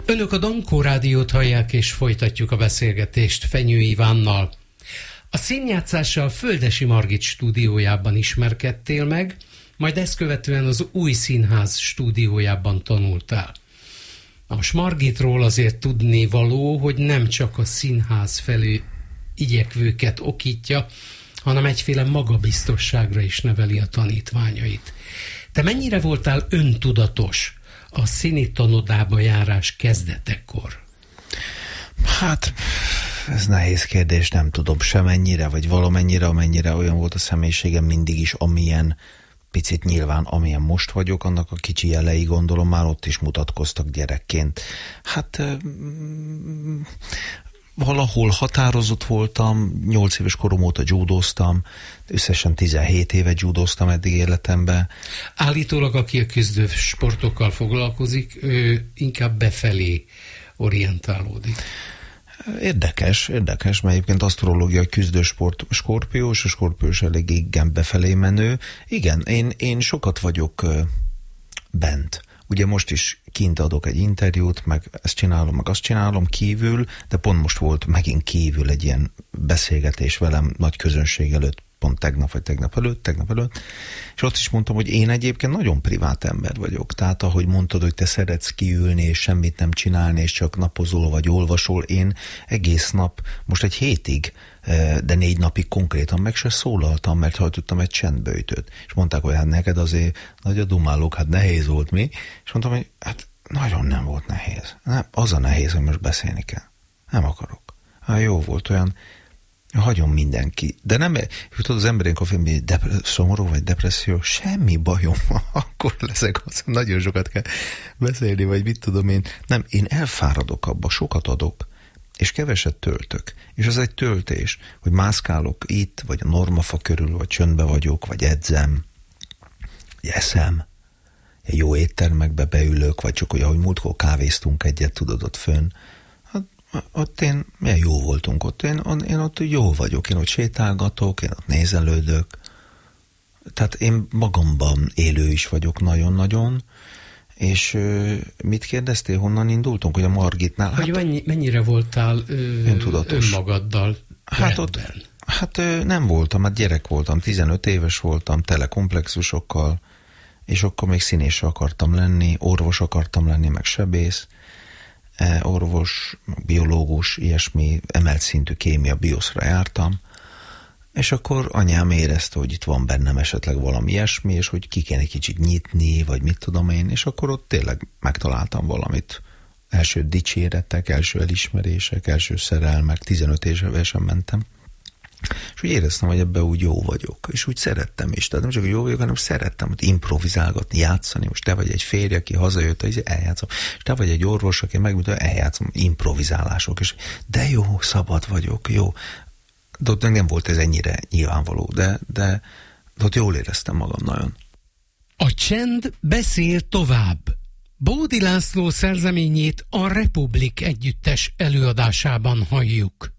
Önök a Dankó Rádiót hallják, és folytatjuk a beszélgetést Fenyő Ivánnal. A színjátszással Földessy Margit stúdiójában ismerkedtél meg, majd ezt követően az Új Színház stúdiójában tanultál. Most Margitról azért tudni való, hogy nem csak a színház felé igyekvőket okítja, hanem egyféle magabiztosságra is neveli a tanítványait. Te mennyire voltál öntudatos a színi tanodába járás kezdetekor? Hát, ez nehéz kérdés, nem tudom semennyire, vagy valamennyire, amennyire olyan volt a személyiségem mindig is, amilyen picit nyilván, amilyen most vagyok, annak a kicsi jelei gondolom már ott is mutatkoztak gyerekként. Hát valahol határozott voltam, 8 éves korom óta judóztam, összesen 17 éve judóztam eddig életemben. Állítólag, aki a küzdő sportokkal foglalkozik, ő inkább befelé orientálódik. Érdekes, mert egyébként asztrológia, küzdősport, skorpiós, a skorpiós elég igen befelé menő. Igen, én sokat vagyok bent. Ugye most is kint adok egy interjút, meg ezt csinálom, meg azt csinálom kívül, de pont most volt megint kívül egy ilyen beszélgetés velem nagy közönség előtt, pont tegnap előtt, és ott is mondtam, hogy én egyébként nagyon privát ember vagyok. Tehát ahogy mondtad, hogy te szeretsz kiülni, és semmit nem csinálni, és csak napozol vagy olvasol, én egész nap, most egy hétig, de 4 napig konkrétan meg se szólaltam, mert hajtottam egy csendböjtöt. És mondták, hogy hát neked azért nagy a dumálók, hát nehéz volt mi. És mondtam, hogy hát nagyon nem volt nehéz. Nem, az a nehéz, hogy most beszélni kell. Nem akarok. Hát jó volt, olyan hagyom mindenki. De nem jutott az emberénk a filmben, szomorú vagy depresszió, semmi bajom, akkor leszek az, nagyon sokat kell beszélni, vagy mit tudom én. Nem, én elfáradok abba, sokat adok, és keveset töltök. És az egy töltés, hogy mászkálok itt, vagy a normafa körül, vagy csöndbe vagyok, vagy edzem, vagy eszem, egy jó éttermekbe beülök, vagy csak olyan, hogy múltkor kávéztunk egyet, tudod, ott fönn. Ott milyen jó voltunk ott. Én ott jó vagyok, én ott sétálgatok, én ott nézelődök. Tehát én magamban élő is vagyok nagyon-nagyon. És mit kérdeztél, honnan indultunk? Hogy a Margitnál? Hogy mennyire voltál önmagaddal? Hát nem voltam, hát gyerek voltam, 15 éves voltam, tele komplexusokkal, és akkor még színés akartam lenni, orvos akartam lenni, meg sebész. Orvos, biológus, ilyesmi, emelt szintű kémia, bioszra jártam, és akkor anyám érezte, hogy itt van bennem esetleg valami ilyesmi, és hogy ki kéne kicsit nyitni, vagy mit tudom én, és akkor ott tényleg megtaláltam valamit. Első dicséretek, első elismerések, első szerelmek, 15 évesen mentem. És úgy éreztem, hogy ebben úgy jó vagyok, és úgy szerettem is. Tehát nem csak, hogy jó vagyok, hanem szerettem hogy improvizálgatni, játszani. Most te vagy egy férj, aki hazajött, hogy eljátszom. És te vagy egy orvos, aki megmondja, eljátszom, improvizálások. És de jó, szabad vagyok, jó. De ott nem volt ez ennyire nyilvánvaló, de ott jól éreztem magam nagyon. A csend beszél tovább. Bódi László szerzeményét a Republik együttes előadásában halljuk.